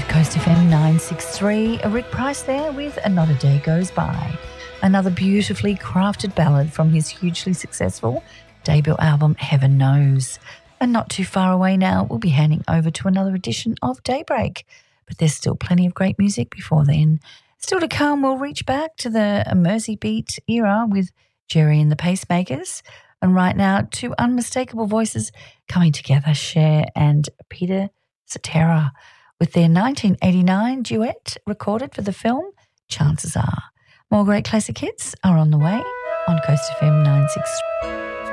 Coast FM 963. Rick Price there with Another Day Goes By. Another beautifully crafted ballad from his hugely successful debut album, Heaven Knows. And not too far away now, we'll be handing over to another edition of Daybreak. But there's still plenty of great music before then. Still to come, we'll reach back to the Mersey Beat era with Jerry and the Pacemakers. And right now, two unmistakable voices coming together, Cher and Peter Cetera, with their 1989 duet recorded for the film Chances Are. More great classic hits are on the way on Coast FM 963.